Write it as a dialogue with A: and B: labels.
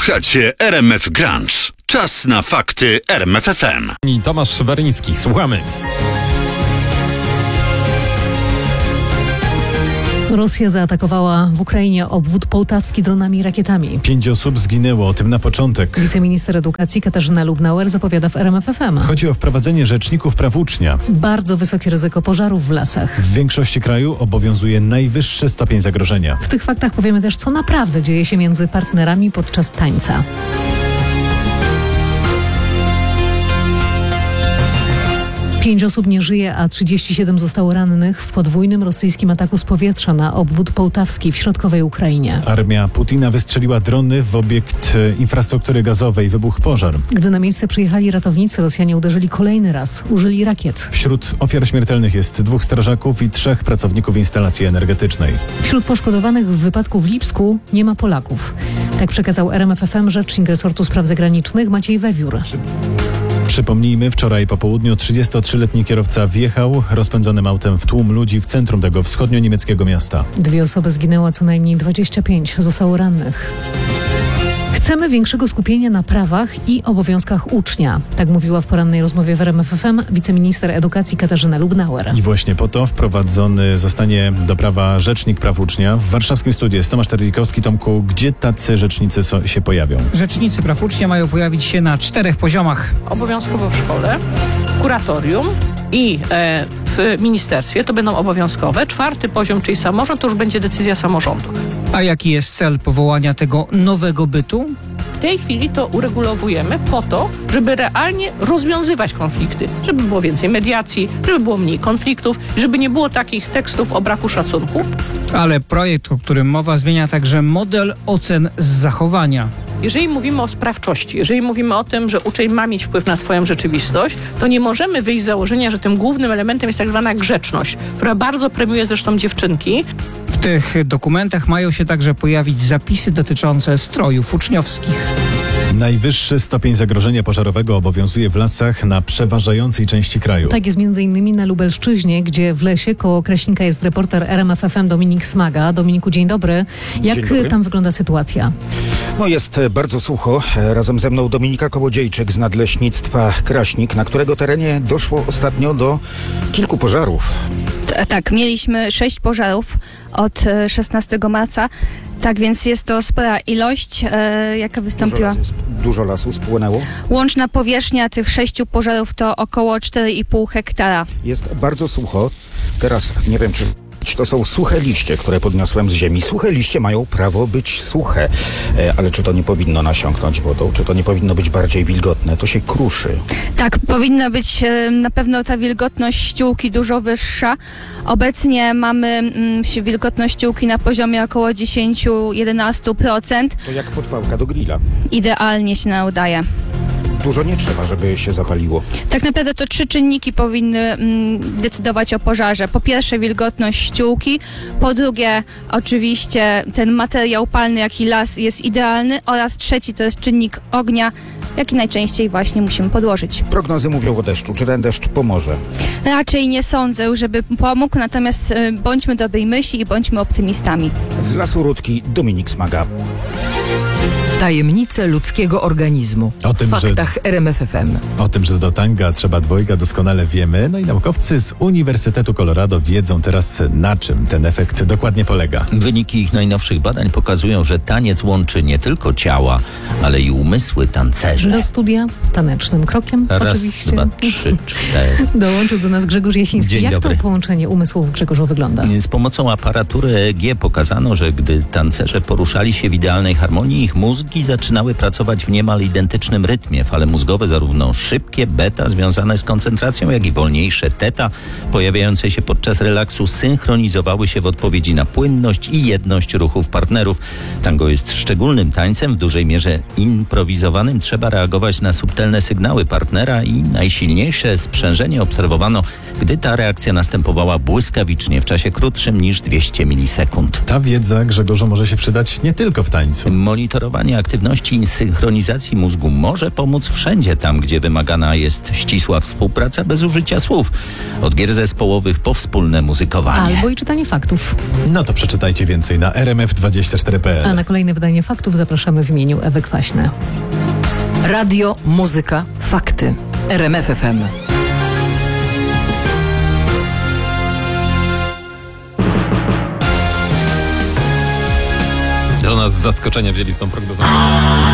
A: Słuchacie RMF Grunge. Czas na fakty RMF FM.
B: I Tomasz Waryński. Słuchamy.
C: Rosja zaatakowała w Ukrainie obwód połtawski dronami i rakietami.
D: 5 osób zginęło, o tym na początek.
C: Wiceminister edukacji Katarzyna Lubnauer zapowiada w RMF FM.
D: Chodzi o wprowadzenie rzeczników praw ucznia.
C: Bardzo wysokie ryzyko pożarów w lasach.
D: W większości kraju obowiązuje najwyższy stopień zagrożenia.
C: W tych faktach powiemy też, co naprawdę dzieje się między partnerami podczas tańca. Pięć osób nie żyje, a 37 zostało rannych w podwójnym rosyjskim ataku z powietrza na obwód połtawski w środkowej Ukrainie.
D: Armia Putina wystrzeliła drony w obiekt infrastruktury gazowej. Wybuchł pożar.
C: Gdy na miejsce przyjechali ratownicy, Rosjanie uderzyli kolejny raz. Użyli rakiet.
D: Wśród ofiar śmiertelnych jest 2 strażaków i 3 pracowników instalacji energetycznej.
C: Wśród poszkodowanych w wypadku w Lipsku nie ma Polaków. Tak przekazał RMF FM rzecznik resortu spraw zagranicznych Maciej Wewiór.
D: Przypomnijmy, wczoraj po południu 33-letni kierowca wjechał rozpędzonym autem w tłum ludzi w centrum tego wschodnio-niemieckiego miasta.
C: 2 osoby zginęły, a co najmniej 25 zostało rannych. Chcemy większego skupienia na prawach i obowiązkach ucznia. Tak mówiła w porannej rozmowie w RMF FM wiceminister edukacji Katarzyna Lubnauer.
D: I właśnie po to wprowadzony zostanie do prawa rzecznik praw ucznia. W warszawskim studiu jest Tomasz Terlikowski. Tomku, gdzie tacy rzecznicy się pojawią?
E: Rzecznicy praw ucznia mają pojawić się na 4 poziomach.
F: Obowiązkowo w szkole, kuratorium i w ministerstwie. To będą obowiązkowe. 4. poziom, czyli samorząd, to już będzie decyzja samorządu.
E: A jaki jest cel powołania tego nowego bytu?
F: W tej chwili to uregulowujemy po to, żeby realnie rozwiązywać konflikty, żeby było więcej mediacji, żeby było mniej konfliktów, żeby nie było takich tekstów o braku szacunku.
E: Ale projekt, o którym mowa, zmienia także model ocen z zachowania.
F: Jeżeli mówimy o sprawczości, jeżeli mówimy o tym, że uczeń ma mieć wpływ na swoją rzeczywistość, to nie możemy wyjść z założenia, że tym głównym elementem jest tak zwana grzeczność, która bardzo premiuje zresztą dziewczynki.
E: W tych dokumentach mają się także pojawić zapisy dotyczące strojów uczniowskich.
D: Najwyższy stopień zagrożenia pożarowego obowiązuje w lasach na przeważającej części kraju.
C: Tak jest m.in. na Lubelszczyźnie, gdzie w lesie koło Kraśnika jest reporter RMF FM Dominik Smaga. Dominiku, dzień dobry. Jak
G: Dzień dobry.
C: tam wygląda sytuacja?
G: No jest bardzo sucho. Razem ze mną Dominika Kołodziejczyk z Nadleśnictwa Kraśnik, na którego terenie doszło ostatnio do kilku pożarów.
H: Tak, mieliśmy 6 pożarów od 16 marca, tak więc jest to spora ilość, jaka wystąpiła.
G: Dużo lasu spłonęło.
H: Łączna powierzchnia tych 6 pożarów to około 4,5 hektara.
G: Jest bardzo sucho. Teraz nie wiem, czy to są suche liście, które podniosłem z ziemi. Suche liście mają prawo być suche, ale czy to nie powinno nasiąknąć wodą? Czy to nie powinno być bardziej wilgotne? To się kruszy.
H: Tak, powinna być na pewno ta wilgotność ściółki dużo wyższa. Obecnie mamy wilgotność ściółki na poziomie około 10-11%.
G: To jak podpałka do grilla.
H: Idealnie się nam udaje.
G: Dużo nie trzeba, żeby się zapaliło.
H: Tak naprawdę to 3 czynniki powinny decydować o pożarze. Po pierwsze wilgotność ściółki, po drugie oczywiście ten materiał palny, jaki las jest idealny, oraz 3 to jest czynnik ognia, jaki najczęściej właśnie musimy podłożyć.
G: Prognozy mówią o deszczu. Czy ten deszcz pomoże?
H: Raczej nie sądzę, żeby pomógł, natomiast bądźmy dobrej myśli i bądźmy optymistami.
G: Z Lasu Rudki Dominik Smaga.
I: Tajemnice ludzkiego organizmu.
D: O tym,
I: w faktach RMF FM.
D: O tym, że do tanga trzeba dwojga, doskonale wiemy. No i naukowcy z Uniwersytetu Colorado wiedzą teraz, na czym ten efekt dokładnie polega.
J: Wyniki ich najnowszych badań pokazują, że taniec łączy nie tylko ciała, ale i umysły tancerzy.
C: Do studia tanecznym krokiem oczywiście.
J: 1, 2, 3, 4.
C: Dołączył do nas Grzegorz Jasiński.
J: Dzień
C: Jak
J: dobry.
C: to połączenie umysłów, Grzegorzu, wygląda?
J: Z pomocą aparatury EEG pokazano, że gdy tancerze poruszali się w idealnej harmonii, ich mózgi zaczynały pracować w niemal identycznym rytmie. Fale mózgowe, zarówno szybkie, beta, związane z koncentracją, jak i wolniejsze, teta, pojawiające się podczas relaksu, synchronizowały się w odpowiedzi na płynność i jedność ruchów partnerów. Tango jest szczególnym tańcem, w dużej mierze improwizowanym. Trzeba reagować na subtelne sygnały partnera i najsilniejsze sprzężenie obserwowano, gdy ta reakcja następowała błyskawicznie w czasie krótszym niż 200 milisekund.
D: Ta wiedza, Grzegorzu, może się przydać nie tylko w tańcu.
J: Monitoring sugerowanie aktywności i synchronizacji mózgu może pomóc wszędzie tam, gdzie wymagana jest ścisła współpraca bez użycia słów. Od gier zespołowych po wspólne muzykowanie.
C: Albo i czytanie faktów.
D: No to przeczytajcie więcej na rmf24.pl.
C: A na kolejne wydanie faktów zapraszamy w imieniu Ewy Kwaśny.
I: Radio, muzyka, fakty. RMFFM.
B: Do nas z zaskoczenia wzięli z tą prognozą.